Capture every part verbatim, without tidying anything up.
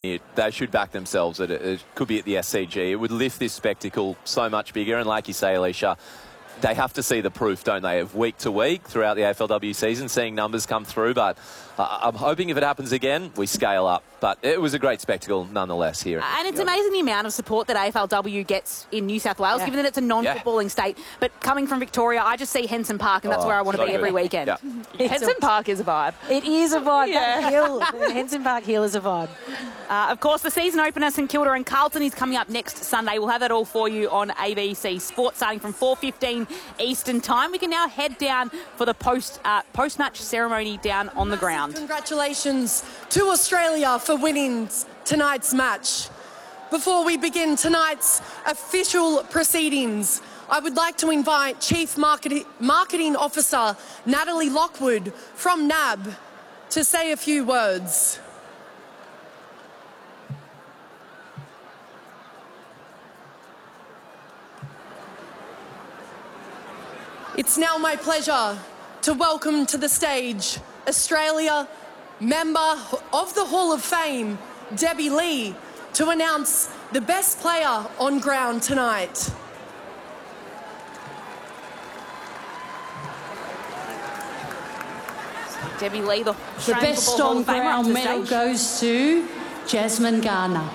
it, they should back themselves. At it, it could be at the S C G. It would lift this spectacle so much bigger. And like you say, Alicia, they have to see the proof, don't they, of week to week throughout the A F L W season, seeing numbers come through. But uh, I'm hoping if it happens again, we scale up. But it was a great spectacle nonetheless here. And it's amazing the amount of support that A F L W gets in New South Wales, yeah. given that it's a non-footballing yeah. state. But coming from Victoria, I just see Henson Park, and that's oh, where I want to so be good. every weekend. Yeah. Henson a, Park is a vibe. It is a vibe. Yeah. Hill, Henson Park Hill is a vibe. Uh, of course, the season opener, St Kilda and Carlton, is coming up next Sunday. We'll have that all for you on A B C Sports, starting from four fifteen Eastern Time. We can now head down for the post, uh, post-match ceremony down on the ground. Congratulations to Australia for winning tonight's match. Before we begin tonight's official proceedings, I would like to invite Chief Marketing, Marketing Officer Natalie Lockwood from N A B to say a few words. It's now my pleasure to welcome to the stage Australia member of the Hall of Fame, Debbie Lee, to announce the best player on ground tonight. Debbie Lee, the, the best on ground medal goes to Jasmine Garner.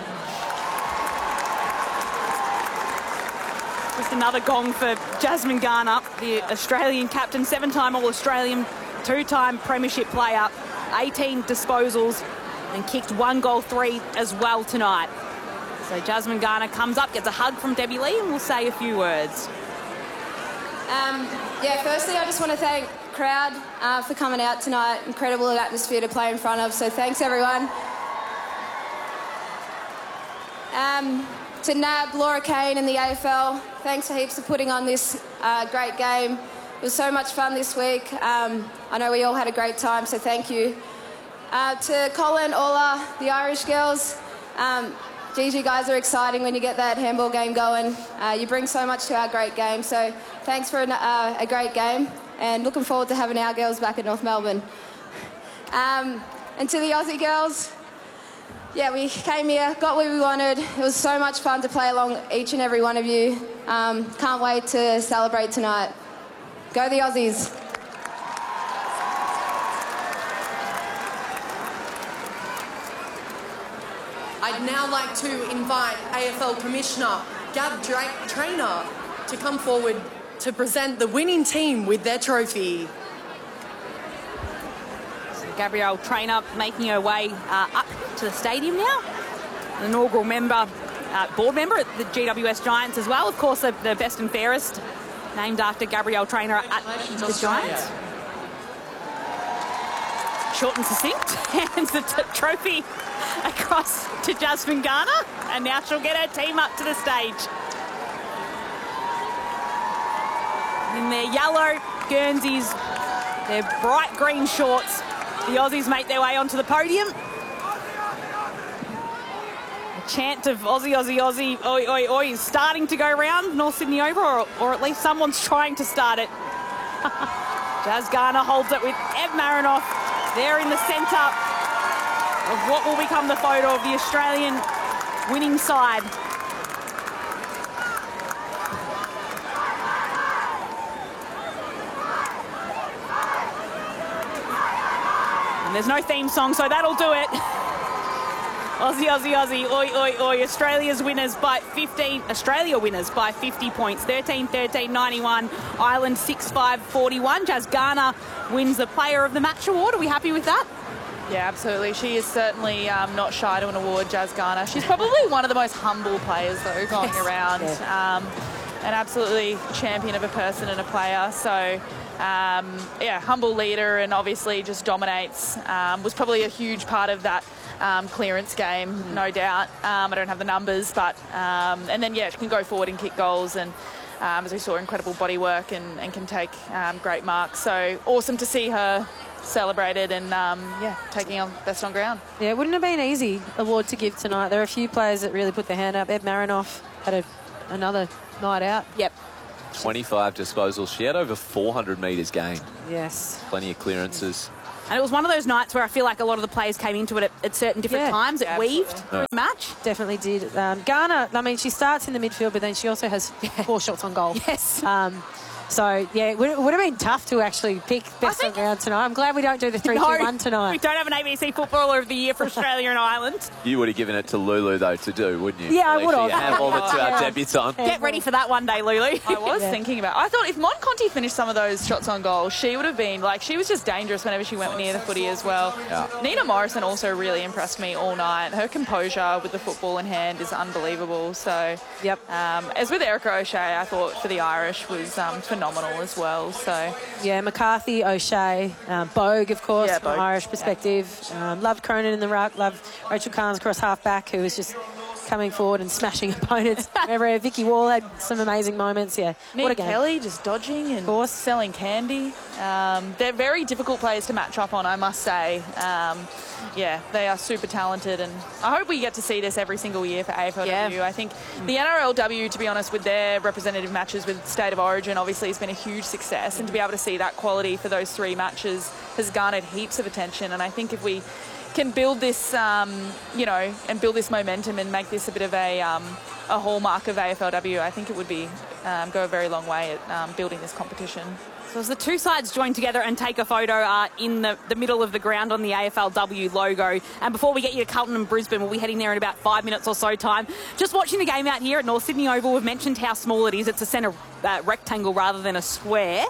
Just another gong for Jasmine Garner, the Australian captain, seven-time All-Australian, two-time Premiership player, eighteen disposals, and kicked one goal three as well tonight. So Jasmine Garner comes up, gets a hug from Debbie Lee, and we'll say a few words. Um, yeah, firstly, I just want to thank the crowd uh, for coming out tonight. Incredible atmosphere to play in front of, so thanks, everyone. Um, to N A B, Laura Kane and the A F L, thanks for heaps for putting on this uh, great game. It was so much fun this week. Um, I know we all had a great time, so thank you. Uh, to Colin, Ola, the Irish girls, um, geez, you guys are exciting when you get that handball game going. Uh, you bring so much to our great game, so thanks for an, uh, a great game, and looking forward to having our girls back at North Melbourne. Um, and to the Aussie girls, yeah, we came here, got what we wanted. It was so much fun to play along each and every one of you. Um, can't wait to celebrate tonight. Go the Aussies. I'd now like to invite A F L Commissioner Gab Drake Trainer to come forward to present the winning team with their trophy. Gabrielle Trainer making her way uh, up to the stadium now. An inaugural member, uh, board member at the G W S Giants as well. Of course, the, the best and fairest, named after Gabrielle Trainer at the Giants. Short and succinct, hands the t trophy across to Jasmine Garner, and now she'll get her team up to the stage. In their yellow Guernseys, their bright green shorts, the Aussies make their way onto the podium. A chant of Aussie, Aussie, Aussie, oi, oi, oi is starting to go round North Sydney Oval, or, or at least someone's trying to start it. Jazz Garner holds it with Ev Marinoff there in the centre of what will become the photo of the Australian winning side. There's no theme song, so that'll do it. Aussie, Aussie, Aussie, oi, oi, oi. Australia's winners by fifteen, Australia winners by fifty points. thirteen thirteen ninety-one, Ireland six five forty-one. Jazz Garner wins the Player of the Match award. Are we happy with that? Yeah, absolutely. She is certainly um, not shy to an award, Jazz Garner. She's probably one of the most humble players, though, going yes. around. Yeah. Um, an absolutely champion of a person and a player. So, um, yeah, humble leader, and obviously just dominates. Um, was probably a huge part of that um, clearance game, mm. no doubt. Um, I don't have the numbers, but... Um, and then, yeah, she can go forward and kick goals, and um, as we saw, incredible body work, and, and can take um, great marks. So, awesome to see her celebrated and, um, yeah, taking on best on ground. Yeah, it wouldn't have been an easy award to give tonight. There are a few players that really put their hand up. Ed Marinoff had a, another night out. Yep. twenty-five disposals. She had over four hundred metres gained. Yes. Plenty of clearances. And it was one of those nights where I feel like a lot of the players came into it at, at certain different Yeah. times. It Absolutely. weaved through the match. Definitely did. Um, Garner, I mean, she starts in the midfield, but then she also has four shots on goal. Yes. Um, so, yeah, it would, it would have been tough to actually pick best think- on ground tonight. I'm glad we don't do the three two one We tonight. don't have an A B C Footballer of the Year for Australia and Ireland. You would have given it to Lulu, though, to do, wouldn't you? Yeah, I Alicia? would have. You hand over to our Yeah. debutant. Get ready for that one day, Lulu. I was Yeah. thinking about. I thought if Mon Conti finished some of those shots on goal, she would have been like she was just dangerous whenever she went near the footy as well. Yeah. Nina Morrison also really impressed me all night. Her composure with the football in hand is unbelievable. So, Yep. um, as with Erica O'Shea, I thought for the Irish was um, phenomenal as well. So, Yeah, McCarthy, O'Shea, um, Bogue, of course, Yeah, from an Bogue. Irish perspective. Um, loved Cronin in the ruck. Loved Rachel Carnes across half-back, who was just coming forward and smashing opponents. Remember, Vicky Wall had some amazing moments. Yeah, what a Nick game. Kelly just dodging and course. selling candy. Um, they're very difficult players to match up on, I must say. Um, yeah, they are super talented, and I hope we get to see this every single year for A F L W. Yeah. I think the N R L W, to be honest, with their representative matches with State of Origin, obviously has been a huge success, and to be able to see that quality for those three matches has garnered heaps of attention. And I think if we can build this, um, you know, and build this momentum and make this a bit of a um, a hallmark of A F L W, I think it would be um, go a very long way at um, building this competition. So as the two sides join together and take a photo uh, in the, the middle of the ground on the A F L W logo. And before we get you to Carlton and Brisbane, we'll be heading there in about five minutes or so time. Just watching the game out here at North Sydney Oval, we've mentioned how small it is. It's a centre uh, rectangle rather than a square.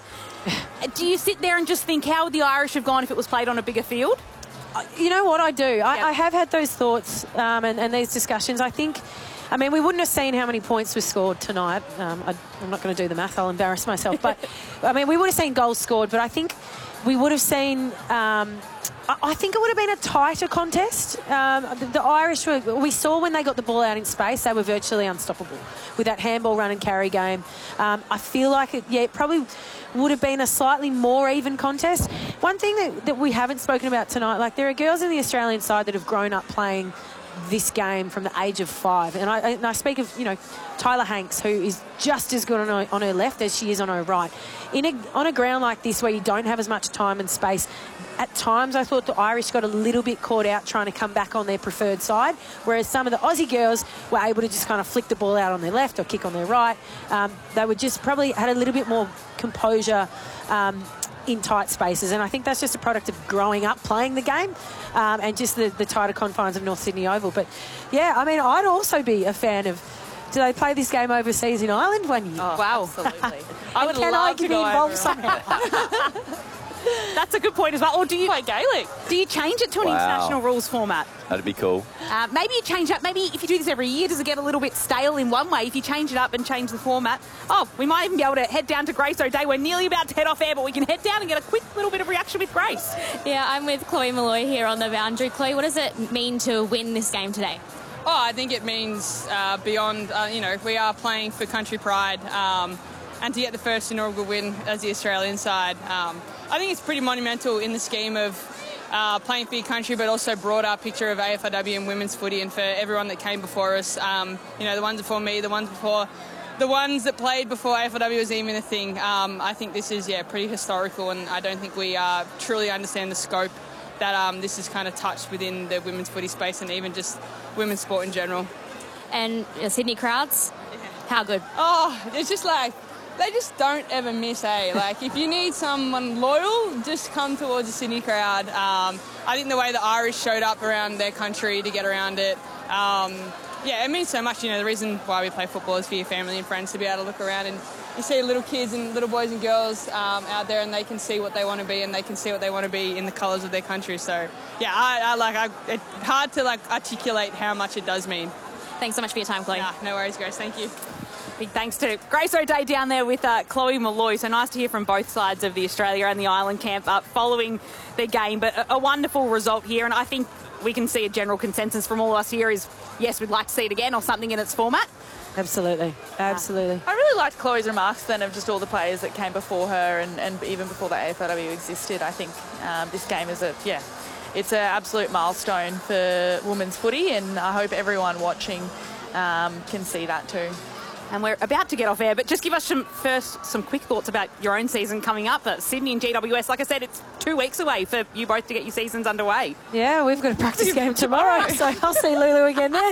Do you sit there and just think, how would the Irish have gone if it was played on a bigger field? You know what, I do. I, Yep. I have had those thoughts um, and, and these discussions. I think, I mean, we wouldn't have seen how many points were scored tonight. Um, I, I'm not going to do the math. I'll embarrass myself. But, I mean, we would have seen goals scored, but I think we would have seen... Um, I, I think it would have been a tighter contest. Um, the, the Irish, were, we saw when they got the ball out in space, they were virtually unstoppable with that handball run and carry game. Um, I feel like, it, yeah, it probably would have been a slightly more even contest. One thing that, that we haven't spoken about tonight, like there are girls in the Australian side that have grown up playing this game from the age of five. And I, and I speak of, you know, Tyler Hanks, who is just as good on her, on her left as she is on her right. In a, on a ground like this where you don't have as much time and space, at times I thought the Irish got a little bit caught out trying to come back on their preferred side, whereas some of the Aussie girls were able to just kind of flick the ball out on their left or kick on their right. Um, they were just probably had a little bit more composure um, in tight spaces, and I think that's just a product of growing up playing the game um, and just the, the tighter confines of North Sydney Oval. But yeah, I mean, I'd also be a fan of, do they play this game overseas in Ireland one year? Oh, Wow. absolutely. I would Can love I to be go involved over. somehow? That's a good point as well. Or do you Play Gaelic. do you change it to an Wow. international rules format? That'd be cool. Uh, maybe you change up. Maybe if you do this every year, does it get a little bit stale in one way? If you change it up and change the format, oh, we might even be able to head down to Grace O'Day. We're nearly about to head off air, but we can head down and get a quick little bit of reaction with Grace. Yeah, I'm with Chloe Malloy here on the boundary. Chloe, what does it mean to win this game today? Oh, I think it means uh, beyond, uh, you know, we are playing for country pride, um, and to get the first inaugural win as the Australian side, um, I think it's pretty monumental in the scheme of uh, playing for your country, but also broader picture of A F L W and women's footy, and for everyone that came before us, um, you know, the ones before me, the ones before, the ones that played before A F L W was even a thing. Um, I think this is, yeah, pretty historical, and I don't think we uh, truly understand the scope that um, this is kind of touched within the women's footy space and even just women's sport in general. And uh, Sydney crowds, how good? Oh, it's just like, they just don't ever miss, eh? Like, if you need someone loyal, just come towards the Sydney crowd. Um, I think the way the Irish showed up around their country to get around it, um, yeah, it means so much. You know, the reason why we play football is for your family and friends to be able to look around and you see little kids and little boys and girls um, out there, and they can see what they want to be, and they can see what they want to be in the colours of their country. So, yeah, I, I like. I, it's hard to like articulate how much it does mean. Thanks so much for your time, Chloe. Nah, no worries, Grace. Thank you. Big thanks to Grace O'Day down there with uh, Chloe Malloy. So nice to hear from both sides of the Australia and the Island camp uh, following the game. But a, a wonderful result here, and I think we can see a general consensus from all of us here is, yes, we'd like to see it again or something in its format. Absolutely, absolutely. I really liked Chloe's remarks then of just all the players that came before her and, and even before the A F L W existed. I think um, this game is a, yeah, it's an absolute milestone for women's footy, and I hope everyone watching um, can see that too. And we're about to get off air, but just give us some first some quick thoughts about your own season coming up at Sydney and G W S. Like I said, it's two weeks away for you both to get your seasons underway. Yeah, we've got a practice game tomorrow, so I'll see Lulu again there.